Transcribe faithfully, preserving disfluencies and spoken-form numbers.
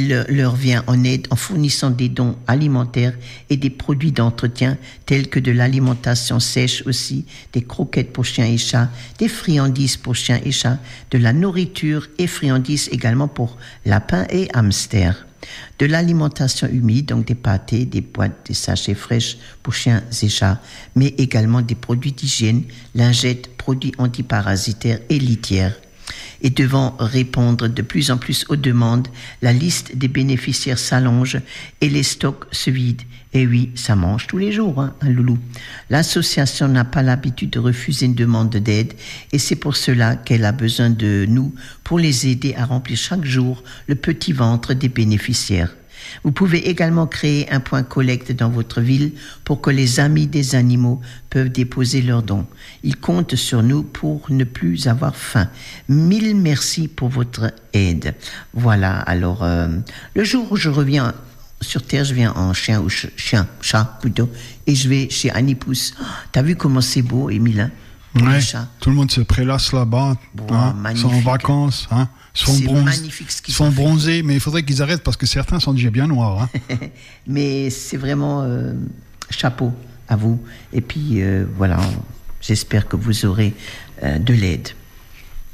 Il leur vient en aide en fournissant des dons alimentaires et des produits d'entretien tels que de l'alimentation sèche aussi, des croquettes pour chiens et chats, des friandises pour chiens et chats, de la nourriture et friandises également pour lapins et hamsters. De l'alimentation humide, donc des pâtés, des boîtes, des sachets fraîches pour chiens et chats, mais également des produits d'hygiène, lingettes, produits antiparasitaires et litières. Et devant répondre de plus en plus aux demandes, la liste des bénéficiaires s'allonge et les stocks se vident. Et oui, ça mange tous les jours, hein, un loulou. L'association n'a pas l'habitude de refuser une demande d'aide et c'est pour cela qu'elle a besoin de nous pour les aider à remplir chaque jour le petit ventre des bénéficiaires. Vous pouvez également créer un point collecte dans votre ville pour que les amis des animaux peuvent déposer leurs dons. Ils comptent sur nous pour ne plus avoir faim. Mille merci pour votre aide. Voilà, alors euh, le jour où je reviens sur Terre, je viens en chien ou ch- chien, chat plutôt, et je vais chez Annie Pousse. Oh, t'as vu comment c'est beau, Émile, hein? Ouais, tout le monde se prélasse là-bas, bon, hein, sont en vacances, hein, sont, c'est bronz... magnifique ce qu'ils sont bronzés, mais il faudrait qu'ils arrêtent parce que certains sont déjà bien noirs. Hein. Mais c'est vraiment euh, chapeau à vous. Et puis euh, voilà, j'espère que vous aurez euh, de l'aide.